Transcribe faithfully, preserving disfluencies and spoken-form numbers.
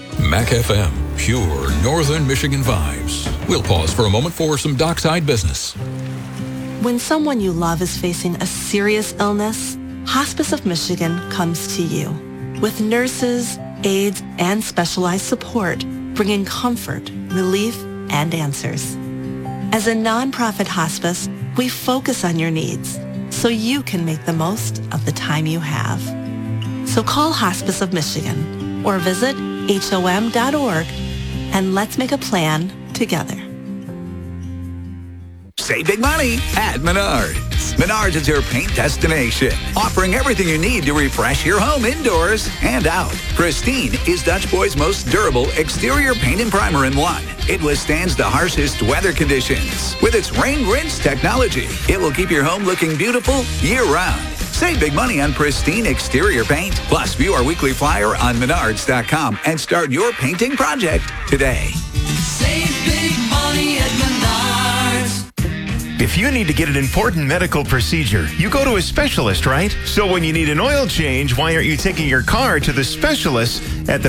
Mac F M, pure Northern Michigan vibes. We'll pause for a moment for some dockside business. When someone you love is facing a serious illness, Hospice of Michigan comes to you with nurses, aides, and specialized support, bringing comfort, relief, and answers. As a nonprofit hospice, we focus on your needs so you can make the most of the time you have. So call Hospice of Michigan or visit H O M dot org and let's make a plan together. Save big money at Menards. Menards is your paint destination, offering everything you need to refresh your home indoors and out. Pristine is Dutch Boy's most durable exterior paint and primer in one. It withstands the harshest weather conditions. With its rain rinse technology, it will keep your home looking beautiful year-round. Save big money on Pristine exterior paint. Plus, view our weekly flyer on menards dot com and start your painting project today. Save big money at Menards. If you need to get an important medical procedure, you go to a specialist, right? So when you need an oil change, why aren't you taking your car to the specialist at the